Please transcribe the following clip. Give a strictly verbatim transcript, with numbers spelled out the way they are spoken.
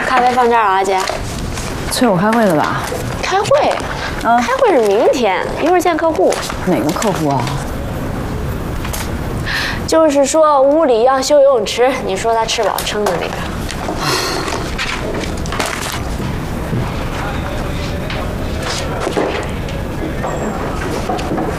咖啡放这儿啊，姐。 催我开会了吧？ 开会？啊，开会是明天，一会儿见客户。 哪个客户啊？ 就是说屋里要修游泳池，你说他吃饱撑的那个。